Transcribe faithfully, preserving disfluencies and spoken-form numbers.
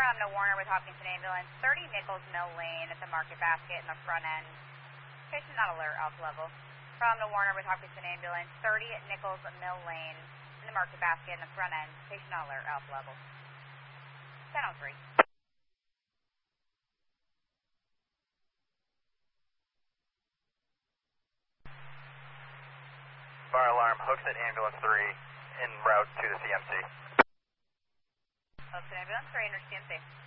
from the Warner with Hopkinton Ambulance, thirty Nichols Mill Lane at the Market Basket in the front end. Patient not alert, alpha level. From the Warner with Hopkinton Ambulance, thirty Nichols Mill Lane in the Market Basket in the front end. Patient not alert, alpha level. ten oh three. Fire alarm, Hooksett Ambulance three, en route to the C M C. Hooksett Ambulance three, under C M C.